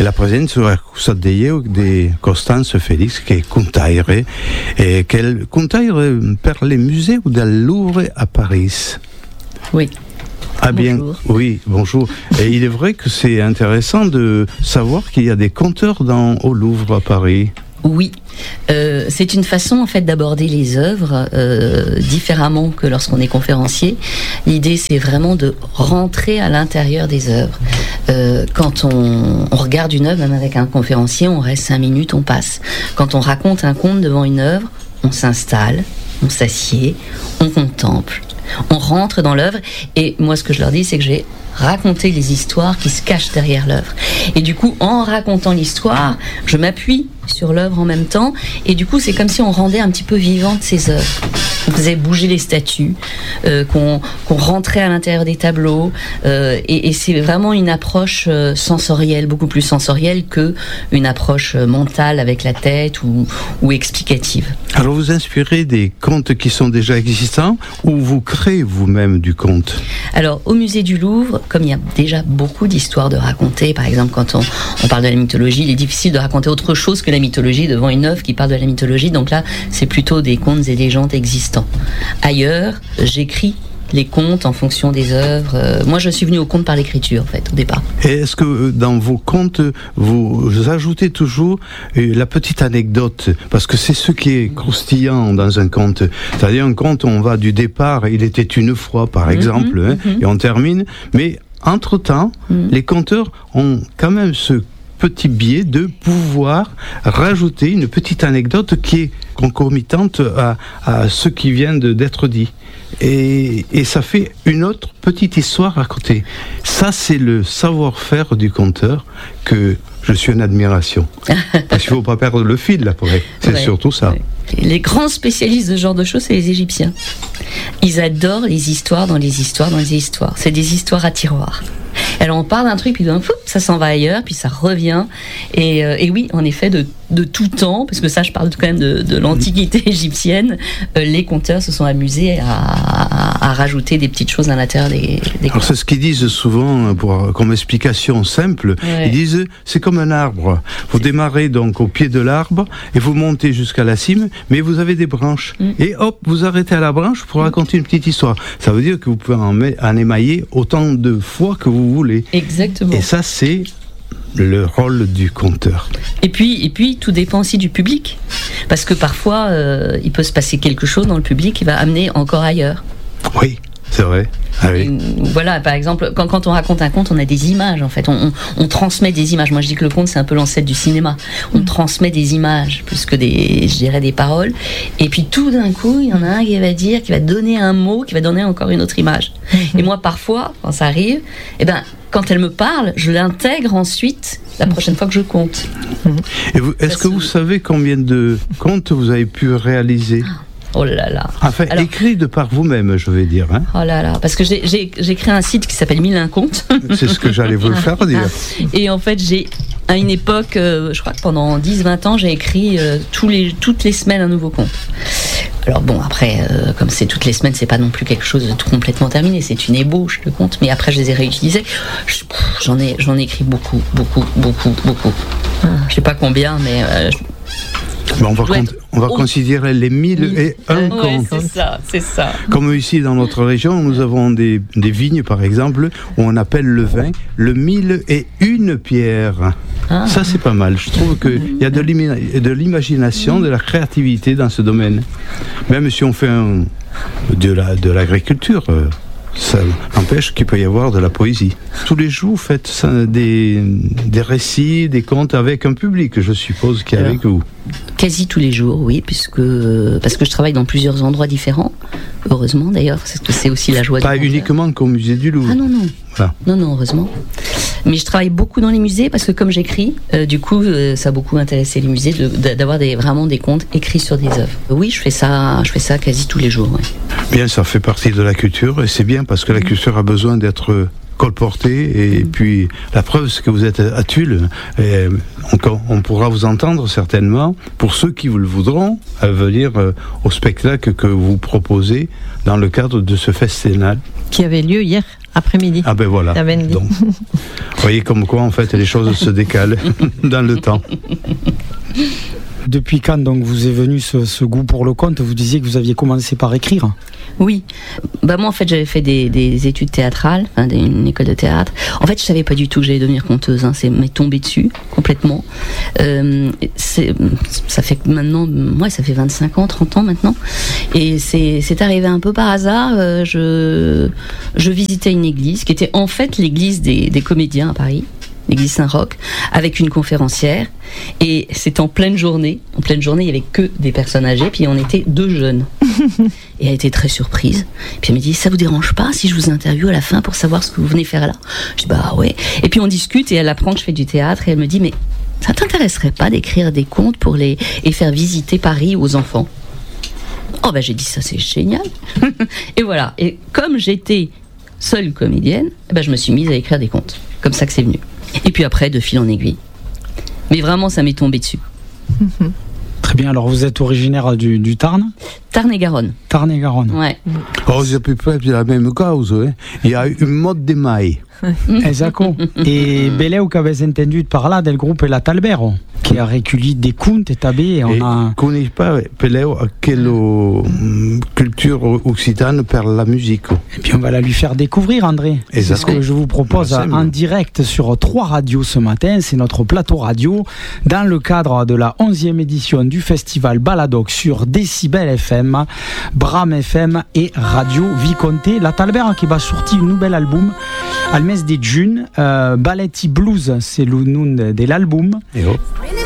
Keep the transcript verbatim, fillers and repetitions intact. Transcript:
la presenza è questa di Costanzo Felix che è contaire e che contaire per les musées del Louvre à Paris. Oui. Ah bien, bonjour. Oui, bonjour. Et il est vrai que c'est intéressant de savoir qu'il y a des conteurs dans, au Louvre à Paris. Oui, euh, c'est une façon en fait d'aborder les œuvres euh, différemment que lorsqu'on est conférencier. L'idée c'est vraiment de rentrer à l'intérieur des œuvres. Euh, quand on, on regarde une œuvre, même avec un conférencier, on reste cinq minutes, on passe. Quand on raconte un conte devant une œuvre, on s'installe, on s'assied, on contemple, on rentre dans l'œuvre. Et moi ce que je leur dis c'est que j'ai raconter les histoires qui se cachent derrière l'œuvre. Et du coup, en racontant l'histoire, je m'appuie sur l'œuvre en même temps, et du coup, c'est comme si on rendait un petit peu vivante ces œuvres. On faisait bouger les statues, euh, qu'on, qu'on rentrait à l'intérieur des tableaux, euh, et, et c'est vraiment une approche euh, sensorielle, beaucoup plus sensorielle que une approche euh, mentale avec la tête ou, ou explicative. Alors, vous inspirez des contes qui sont déjà existants, ou vous créez vous-même du conte? Alors, au musée du Louvre, comme il y a déjà beaucoup d'histoires de raconter, par exemple, quand on, on parle de la mythologie, il est difficile de raconter autre chose que la mythologie devant une œuvre qui parle de la mythologie, donc là, c'est plutôt des contes et légendes existants. Ailleurs, j'écris les contes en fonction des œuvres. Euh, moi, je suis venue au conte par l'écriture, en fait, au départ. Et est-ce que dans vos contes, vous ajoutez toujours la petite anecdote? Parce que c'est ce qui est croustillant dans un conte. C'est-à-dire un conte, on va du départ, il était une fois, par exemple, mmh, hein, mmh. et on termine. Mais entre-temps, mmh. les conteurs ont quand même ce petit biais de pouvoir rajouter une petite anecdote qui est concomitante à, à ce qui vient de, d'être dit. Et, et ça fait une autre petite histoire à côté. Ça, c'est le savoir-faire du conteur que je suis en admiration. Parce qu'il ne faut pas perdre le fil, après. C'est ouais, surtout ça. Ouais. Les grands spécialistes de ce genre de choses, c'est les Égyptiens. Ils adorent les histoires dans les histoires dans les histoires. C'est des histoires à tiroir. Alors on part d'un truc, puis d'un coup, ça s'en va ailleurs, puis ça revient. Et, euh, et oui, en effet, de, de tout temps, parce que ça, je parle quand même de, de l'Antiquité égyptienne, euh, les conteurs se sont amusés à, à, à rajouter des petites choses à l'intérieur des, des Alors c'est ce qu'ils disent souvent, pour, comme explication simple. Ouais. Ils disent, c'est comme un arbre. Vous c'est... démarrez donc au pied de l'arbre, et vous montez jusqu'à la cime, mais vous avez des branches. Mm. Et hop, vous arrêtez à la branche pour raconter une petite histoire. Ça veut dire que vous pouvez en, en émailler autant de fois que vous voulez. Exactement. Et ça, c'est le rôle du conteur. Et puis, et puis, tout dépend aussi du public. Parce que parfois, euh, il peut se passer quelque chose dans le public qui va amener encore ailleurs. Oui, c'est vrai. Ah oui. Et, voilà, par exemple, quand, quand on raconte un conte, on a des images, en fait. On, on, on transmet des images. Moi, je dis que le conte, c'est un peu l'ancêtre du cinéma. On mmh. transmet des images, plus que des, je dirais, des paroles. Et puis, tout d'un coup, il y en a un qui va dire, qui va donner un mot, qui va donner encore une autre image. Mmh. Et moi, parfois, quand ça arrive, eh ben, quand elle me parle, je l'intègre ensuite la prochaine fois que je compte. Et vous, est-ce que vous savez combien de contes vous avez pu réaliser ? Oh là là. Enfin, alors, écrit de par vous-même, je vais dire. Hein. Oh là là, parce que j'ai, j'ai, j'ai créé un site qui s'appelle Mille un contes. C'est ce que j'allais vous le faire dire. Et en fait, j'ai, à une époque, euh, je crois que pendant dix vingt ans, j'ai écrit euh, tous les, toutes les semaines un nouveau conte. Alors bon, après, euh, comme c'est toutes les semaines, c'est pas non plus quelque chose de tout complètement terminé, c'est une ébauche, le conte, mais après je les ai réutilisés. Je, pff, j'en ai, j'en ai écrit beaucoup, beaucoup, beaucoup, beaucoup. Ah. Je sais pas combien, mais... Euh, je... Mais on va, con- on va oh. considérer les mille et un ouais, contes. C'est ça, c'est ça. Comme ici dans notre région, nous avons des, des vignes, par exemple, où on appelle le vin le mille et une pierre. Ah. Ça, c'est pas mal. Je trouve qu'il y a de, l'ima- de l'imagination, de la créativité dans ce domaine. Même si on fait un, de, la, de l'agriculture, euh, ça n'empêche qu'il peut y avoir de la poésie. Tous les jours, vous faites ça, des, des récits, des contes avec un public, je suppose, qui est Alors, avec vous. Quasi tous les jours, oui, puisque, parce que je travaille dans plusieurs endroits différents, heureusement d'ailleurs, parce que c'est aussi la joie Pas du uniquement qu'au musée du Louvre. Ah non, non. Voilà. Non, non, heureusement. Mais je travaille beaucoup dans les musées parce que comme j'écris, euh, du coup, euh, ça a beaucoup intéressé les musées de, de, d'avoir des, vraiment des contes écrits sur des œuvres. Oui, je fais ça, je fais ça quasi tous les jours. Ouais. Bien, ça fait partie de la culture et c'est bien parce que la culture a besoin d'être colportée et mmh. puis la preuve c'est que vous êtes à Tulle et on, on pourra vous entendre certainement pour ceux qui vous le voudront à venir au spectacle que vous proposez dans le cadre de ce festival qui avait lieu hier après-midi. Ah ben voilà. Donc, vous voyez comme quoi en fait les choses se décalent dans le temps. Depuis quand donc vous est venu ce, ce goût pour le conte? Vous disiez que vous aviez commencé par écrire. Oui, bah moi en fait j'avais fait des, des études théâtrales, enfin, des, une école de théâtre. En fait je savais pas du tout que j'allais devenir conteuse, hein. C'est m'est tombé dessus complètement. Euh, c'est, ça fait maintenant, ouais, ça fait vingt-cinq ans, trente ans maintenant, et c'est, c'est arrivé un peu par hasard. Euh, je, je visitais une église qui était en fait l'église des, des comédiens à Paris. L'église Saint-Roch, avec une conférencière, et c'était en pleine journée. En pleine journée, il y avait que des personnes âgées, puis on était deux jeunes. Et elle était très surprise. Puis elle m'a dit, ça vous dérange pas si je vous interviewe à la fin pour savoir ce que vous venez faire là? Je dis, bah ouais. Et puis on discute, et elle apprend que je fais du théâtre, et elle me dit, mais ça t'intéresserait pas d'écrire des contes pour les et faire visiter Paris aux enfants? Oh bah j'ai dit, ça c'est génial. Et voilà. Et comme j'étais seule comédienne, bah, je me suis mise à écrire des contes. Comme ça que c'est venu. Et puis après, de fil en aiguille. Mais vraiment, ça m'est tombé dessus. Très bien, alors vous êtes originaire du, du Tarn? Tarn-et-Garonne. Tarn-et-Garonne. Ouais. Oh, c'est à peu près la même cause. Hein. Il y a une mode des mailles. Esatto. E beleu che avete entendu parla del gruppo La Talbero, che ha recueilli des contes et tabé. Et on a... connais pas Peleu quelle um, culture occitane par la musique. Et puis on va la lui faire découvrir, André. C'est ce que je vous propose en direct sur trois radios ce matin. C'est notre plateau radio dans le cadre de la onzième édition du festival Baladoc sur Décibel F M, Bram F M et Radio Viconté. La Talbera qui va sortir un nouvel album al mes de juin. euh, Balletti Blues, c'est le nom de, de l'album. Et hop.